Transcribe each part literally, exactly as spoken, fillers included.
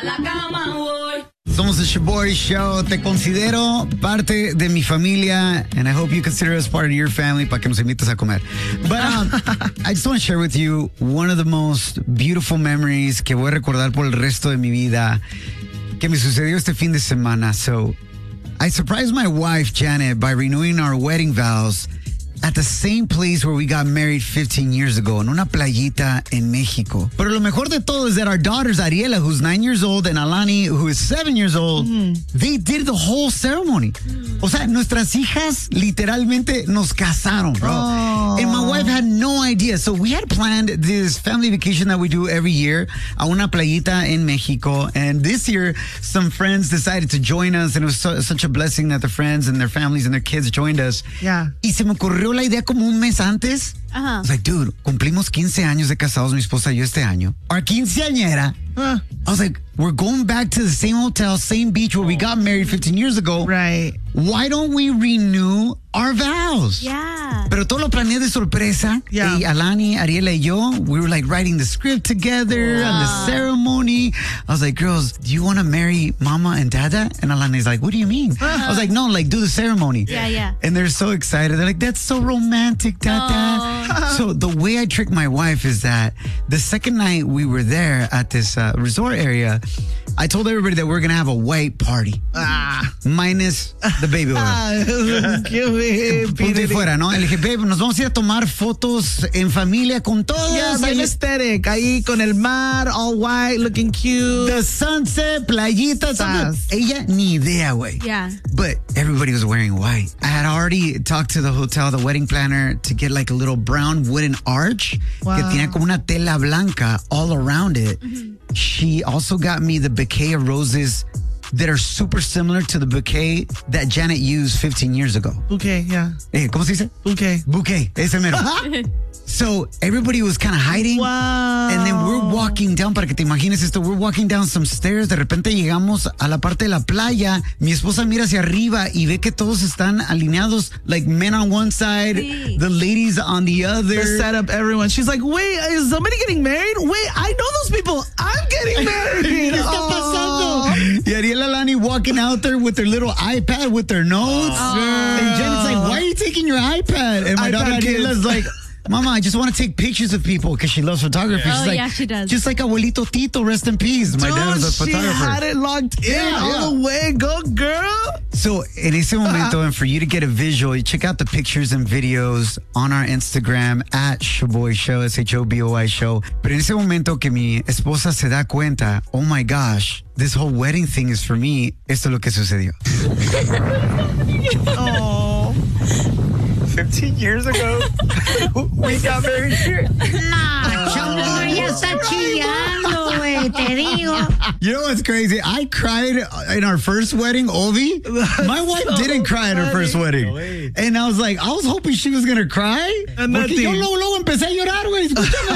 pa' la cama voy. Somos the Shaboy Show. Te considero parte de mi familia, and I hope you consider us part of your family para que nos invites a comer. But um, I just want to share with you one of the most beautiful memories que voy a recordar por el resto de mi vida que me sucedió este fin de semana. So I surprised my wife, Janet, by renewing our wedding vows at the same place where we got married fifteen years ago, en una playita en Mexico. Pero lo mejor de todo is that our daughters, Ariela, who's nine years old, and Alani, who is seven years old, mm. they did the whole ceremony. Mm. O sea, nuestras hijas literalmente nos casaron, bro. Oh. And my wife had no idea. So we had planned this family vacation that we do every year a una playita in Mexico. And this year, some friends decided to join us, and it was so, such a blessing that the friends and their families and their kids joined us. Yeah. Y se me ocurrió la idea como un mes antes. Uh-huh. I was like, dude, cumplimos quince años de casados, mi esposa y yo este año. Our quinceañera. Huh. I was like, we're going back to the same hotel, same beach where we got married fifteen years ago. Right. Why don't we renew our vows? Yeah. Pero todo lo planeé de sorpresa. Yeah. Y Alani, Ariela y yo, we were like writing the script together wow. and the ceremony. I was like, girls, do you want to marry Mama and Dada? And Alani's like, what do you mean? Uh-huh. I was like, no, like do the ceremony. Yeah, yeah. And they're so excited. They're like, that's so romantic, Dada. So the way I tricked my wife is that the second night we were there at this uh, resort area, I told everybody that we we're going to have a white party. Ah. Minus the baby oil. Punto y fuera, ¿no? Le dije, babe, nos vamos a ir a tomar fotos en familia con todos. Yeah, like aesthetic. Ahí con el mar, all white, looking cute. The sunset, playita. Ella ni idea, güey. Yeah. But everybody was wearing white. I had already talked to the hotel, the wedding planner, to get like a little brown wooden arch wow. que tenía como una tela blanca all around it. Mm-hmm. She also got me the bouquet of roses that are super similar to the bouquet that Janet used fifteen years ago. Bouquet, yeah. Eh, ¿Cómo se dice? Bouquet. Bouquet, ese mero. So everybody was kind of hiding. Wow. And then we're walking down, para que te imagines esto, we're walking down some stairs. De repente llegamos a la parte de la playa. Mi esposa mira hacia arriba y ve que todos están alineados, like men on one side, sí. the ladies on the other. The setup, everyone. She's like, wait, is somebody getting married? Wait, I know those people. I'm getting married. ¿Qué está pasando? Y Ariela Lani walking out there with their little iPad with their notes. Oh. And Jen's like, why are you taking your iPad? And my iPad daughter Ariela's like, Mama, I just want to take pictures of people because she loves photography. Yeah. She's Oh, like, yeah, she does. Just like Abuelito Tito, rest in peace. My Dude, dad was a photographer. She had it locked in yeah, all yeah. the way. Go, girl. So, en ese momento, and for you to get a visual, you check out the pictures and videos on our Instagram at Shaboy Show, S H O B O I Show. Pero en ese momento que mi esposa se da cuenta, oh my gosh, this whole wedding thing is for me, esto es lo que sucedió. Oh. fifteen years ago, we got married here. No, Chombo ya está chillando, güey, te digo. You know what's crazy? I cried in our first wedding, Ovi. My wife so didn't cry at her first wedding. No and I was like, I was hoping she was going to cry. And porque yo luego, luego empecé a llorar, güey.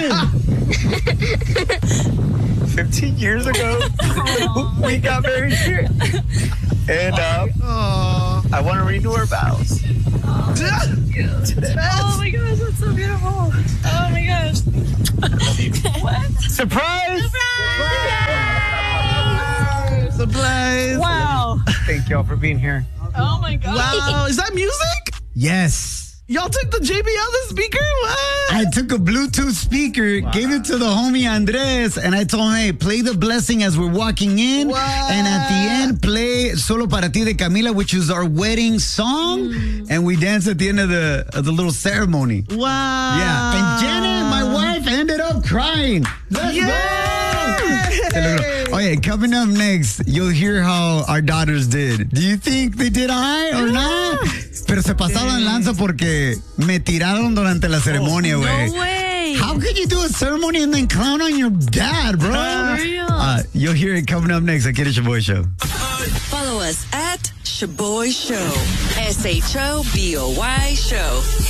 Escúchame. fifteen years ago, we got married here. And uh, I want to renew our vows. Oh, oh my gosh, that's so beautiful. Oh my gosh. What? Surprise! Surprise! Surprise! Wow. Thank y'all for being here. Oh my god. Wow, is that music? Yes. Y'all took the J B L, the speaker? What? I took a Bluetooth speaker, wow. gave it to the homie Andres, and I told him, hey, play the blessing as we're walking in. What? And at the end, play Solo Para Ti de Camila, which is our wedding song. Mm. And we danced at the end of the of the little ceremony. Wow. Yeah. And Janet, my wife, ended up crying. Let's Yay! go! Oh, yeah, coming up next, you'll hear how our daughters did. Do you think they did all right or not? Pero se pasaron lanza porque me tiraron durante la ceremonia, güey. No way. How could you do a ceremony and then clown on your dad, bro? For real. Uh, you'll hear it coming up next. Aquí en Shaboy Show. Follow us at Shaboy Show. S H O B O Y Show.